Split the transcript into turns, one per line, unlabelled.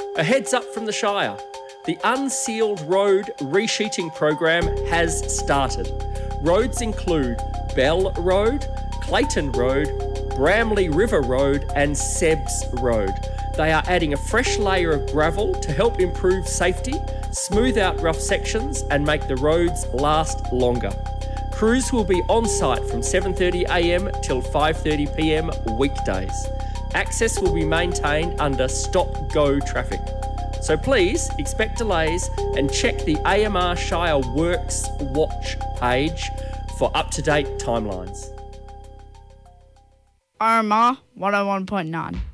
A heads up from the Shire. The Unsealed Road Resheeting Program has started. Roads include Bell Road, Clayton Road, Bramley River Road and Sebs Road. They are adding a fresh layer of gravel to help improve safety, smooth out rough sections and make the roads last longer. Crews will be on site from 7:30am till 5:30pm weekdays. Access will be maintained under stop-go traffic. So please expect delays and check the AMR Shire Works Watch page for up-to-date timelines.
RMR 101.9.